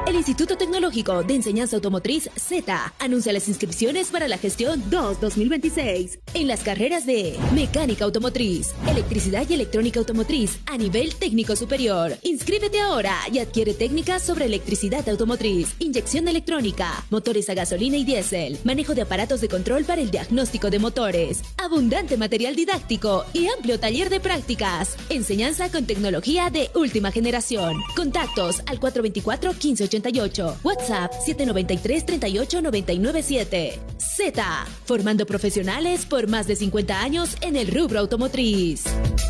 El Instituto Tecnológico de Enseñanza Automotriz Z anuncia las inscripciones para la gestión 2026 en las carreras de Mecánica Automotriz, Electricidad y Electrónica Automotriz a nivel técnico superior. Inscríbete ahora y adquiere técnicas sobre electricidad automotriz, inyección electrónica, motores a gasolina y diésel, manejo de aparatos de control para el diagnóstico de motores, abundante material didáctico y amplio taller de prácticas. Enseñanza con tecnología de última generación. Contactos al 424-1588. WhatsApp 793-38997. Z, formando profesionales por más de 50 años en el rubro automotriz.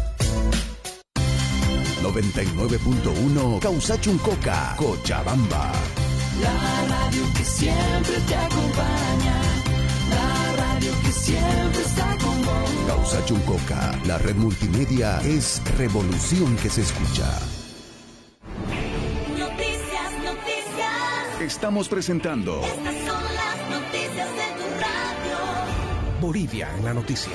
99.1 Causachuncoca, Cochabamba. La radio que siempre te acompaña. La radio que siempre está con vos. Causachuncoca, la red multimedia es revolución que se escucha. Estamos presentando. Estas son las noticias de tu radio. Bolivia en la noticia.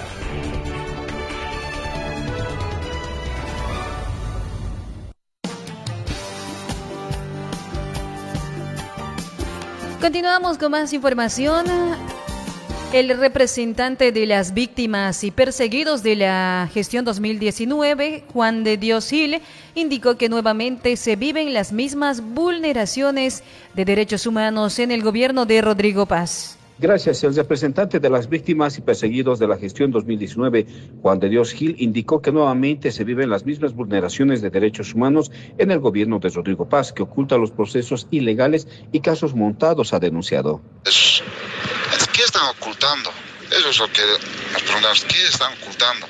Continuamos con más información. El representante de las víctimas y perseguidos de la gestión 2019, Juan de Dios Gil, indicó que nuevamente se viven las mismas vulneraciones de derechos humanos en el gobierno de Rodrigo Paz. Gracias. El representante de las víctimas y perseguidos de la gestión 2019, Juan de Dios Gil, indicó que nuevamente se viven las mismas vulneraciones de derechos humanos en el gobierno de Rodrigo Paz, que oculta los procesos ilegales y casos montados, ha denunciado. ¿Qué están ocultando? Eso es lo que nos preguntamos. ¿Qué están ocultando?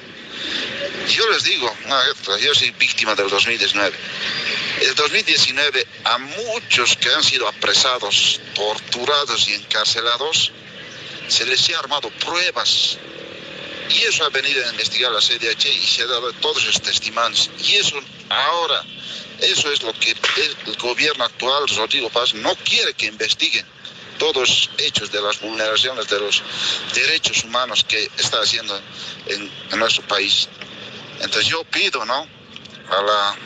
Yo les digo, yo soy víctima del 2019. El 2019 a muchos que han sido apresados, torturados y encarcelados, se les ha armado pruebas. Y eso ha venido a investigar la CDH y se ha dado todos esos testimonios. Y eso ahora, eso es lo que el gobierno actual, Rodrigo Paz, no quiere que investiguen. Todos hechos de las vulneraciones de los derechos humanos que está haciendo en nuestro país. Entonces yo pido, ¿no?, a la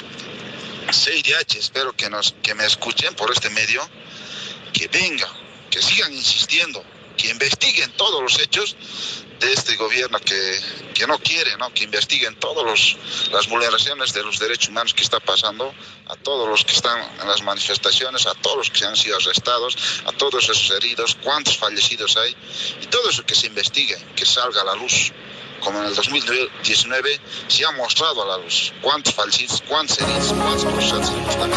CIDH, espero que me escuchen por este medio, que vengan, que sigan insistiendo, que investiguen todos los hechos de este gobierno que no quiere, ¿no?, que investiguen todas las vulneraciones de los derechos humanos que está pasando, a todos los que están en las manifestaciones, a todos los que han sido arrestados, a todos esos heridos, cuántos fallecidos hay, y todo eso que se investigue, que salga a la luz, como en el 2019 se ha mostrado a la luz, cuántos fallecidos, cuántos heridos, cuántos procesos.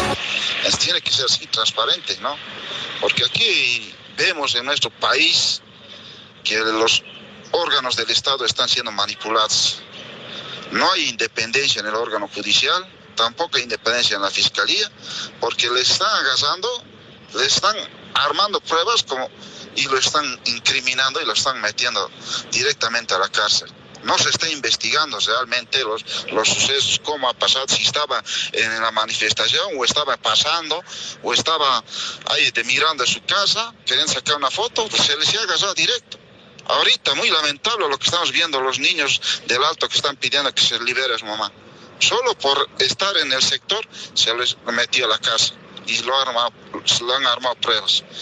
Tiene que ser así transparente, ¿no? Porque aquí vemos en nuestro país que los órganos del Estado están siendo manipulados. No hay independencia en el órgano judicial, tampoco hay independencia en la fiscalía, porque le están agasando, le están armando pruebas y lo están incriminando y lo están metiendo directamente a la cárcel. No se está investigando realmente los sucesos, cómo ha pasado, si estaba en la manifestación o estaba pasando o estaba ahí mirando a su casa, querían sacar una foto, pues se les ha agasado directo. Ahorita muy lamentable lo que estamos viendo, los niños del Alto que están pidiendo que se libere a su mamá. Solo por estar en el sector se les metió a la casa y lo han armado pruebas.